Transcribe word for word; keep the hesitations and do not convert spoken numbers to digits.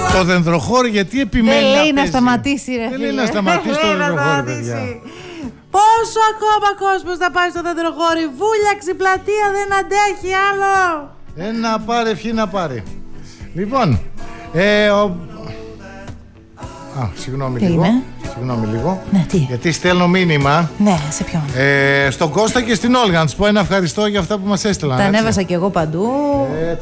Το δενδροχώρι γιατί επιμένει? Δεν λέει να, να σταματήσει, ρε. Δεν λέει να σταματήσει το δενδροχώρι, παιδιά. Πόσο ακόμα κόσμος θα πάει στο δενδροχώρι? Βούλιαξη πλατεία, δεν αντέχει άλλο. Ένα πάρε, ευχή να πάρει. Λοιπόν, ε, ο... Α, συγγνώμη τι λίγο. είναι? Συγγνώμη λίγο. Ναι, τι? Γιατί στέλνω μήνυμα. Ναι, σε ποιον? Ε, στον Κώστα και στην Όλγα. Να τους πω ένα ευχαριστώ για αυτά που μας έστειλαν. Τα ανέβασα κι εγώ παντού. Ε,